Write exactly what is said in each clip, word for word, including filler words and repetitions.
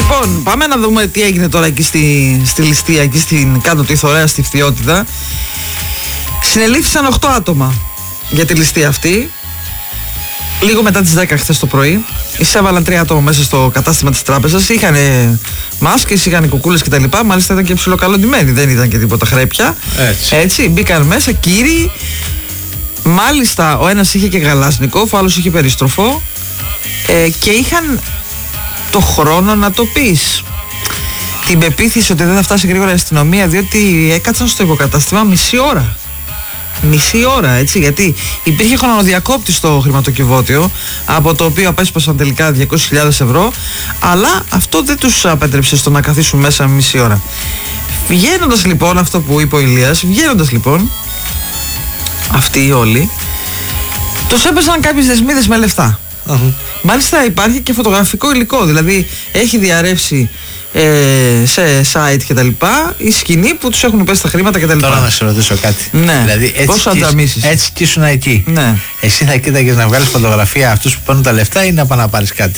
Λοιπόν, πάμε να δούμε τι έγινε τώρα εκεί στη, στη Ληστεία, εκεί στην κάτω τη Θωρέα, στη Φθιώτιδα. Συνελήφθησαν οκτώ άτομα για τη ληστεία αυτή. Λίγο μετά τις δέκα χθες το πρωί. Εισέβαλαν τρία άτομα μέσα στο κατάστημα της τράπεζας. Είχαν μάσκες, είχαν κουκούλες κτλ. Μάλιστα ήταν και ψιλοκαλοντημένοι, δεν ήταν και τίποτα χρέπια. Έτσι. Έτσι, μπήκαν μέσα κύριοι. Μάλιστα, ο ένας είχε και γαλάζνικοφ, ο άλλος είχε περίστροφο. Ε, και είχαν το χρόνο να το πεις. Την πεποίθηση ότι δεν θα φτάσει γρήγορα η αστυνομία, διότι έκατσαν στο υποκατάστημα μισή ώρα. Μισή ώρα, έτσι, γιατί υπήρχε χρονοδιακόπτη στο χρηματοκιβώτιο, από το οποίο απέσπασαν τελικά διακόσιες χιλιάδες ευρώ, αλλά αυτό δεν τους απέτρεψε στο να καθίσουν μέσα μισή ώρα. Βγαίνοντας λοιπόν, αυτό που είπε ο Ηλίας, βγαίνοντας λοιπόν αυτοί όλοι, τους έπαιζαν κάποιες δεσμίδες με λεφτά. Uh-huh. Μάλιστα υπάρχει και φωτογραφικό υλικό, δηλαδή έχει διαρρεύσει ε, σε site και τα λοιπά η σκηνή που τους έχουν πέσει τα χρήματα και τα λοιπά. Τώρα να σε ρωτήσω κάτι. Ναι. Δηλαδή έτσι, πώς θα τζαμίσεις? Έτσι κι ήσουν εκεί. Ναι. Εσύ θα κοίταγες να βγάλεις φωτογραφία αυτούς που παίρνουν τα λεφτά ή να πάνε να πάρεις κάτι?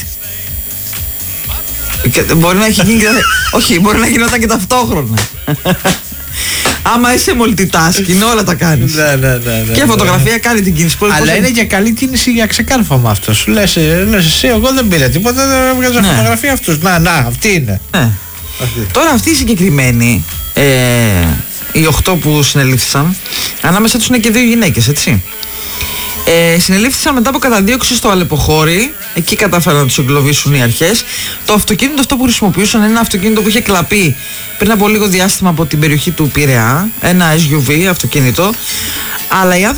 Και, μπορεί να έχει γίνει και, όχι, μπορεί να γινόταν και ταυτόχρονα. Άμα είσαι multitasking, όλα τα κάνεις. Ναι, ναι, ναι, ναι, και φωτογραφία ναι. Κάνει την κίνηση. Αλλά πώς είναι και καλή κίνηση για ξεκάρφωμα αυτό. Σου λες, λες εσύ, εγώ δεν πήρα τίποτα, δεν έβγαζα ναι. Φωτογραφία αυτούς. Να, να, αυτή είναι. Ναι. Αυτή. Τώρα αυτοί οι συγκεκριμένοι, ε, οι οχτώ που συνελήφθησαν, ανάμεσα τους είναι και δύο γυναίκες, έτσι. Ε, συνελήφθησαν μετά από καταδίωξη στο Αλεποχώρι. Εκεί κατάφεραν να τους εγκλωβίσουν οι αρχές. Το αυτοκίνητο αυτό που χρησιμοποιούσαν είναι ένα αυτοκίνητο που είχε κλαπεί πριν από λίγο διάστημα από την περιοχή του Πειραιά. Ένα ες γιου βι αυτοκίνητο. Αλλά οι